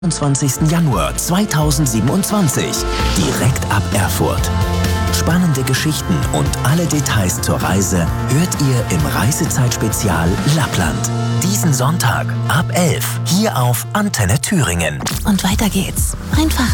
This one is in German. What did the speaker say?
20. Januar 2027. Direkt ab Erfurt. Spannende Geschichten und alle Details zur Reise hört ihr im Reisezeitspezial Lappland. Diesen Sonntag ab 11 hier auf Antenne Thüringen. Und weiter geht's. Einfach